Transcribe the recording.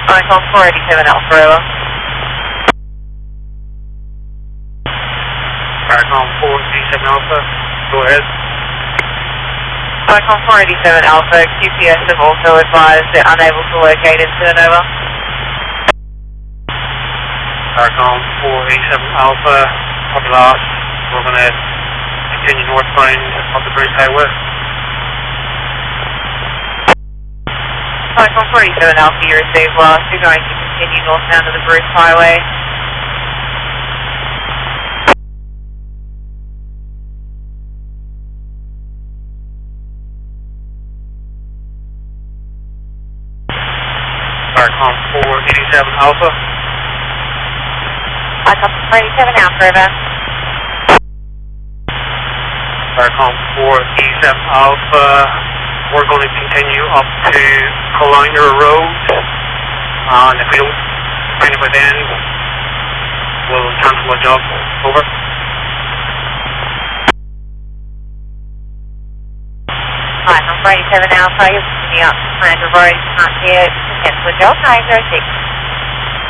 Icon 487 Alpha, over. Icon 487 Alpha, go ahead. Icon 487 Alpha, QPS have also advised they're unable to locate incident, over. Icon 487 Alpha, copy last. We're going to continue northbound up the Bruce Highway. Icon 487 Alpha, you received last. You're going to continue northbound to the Bruce Highway. Icon 487 Alpha. Icon 487 Alpha, over. Icon 487 Alpha, we're going to continue up to Collier Road, and if we don't find it by then, we'll cancel the job. Over. Icon 487 Alpha, you'll continue up to Sandra Road, can't hear, cancel the job, 906.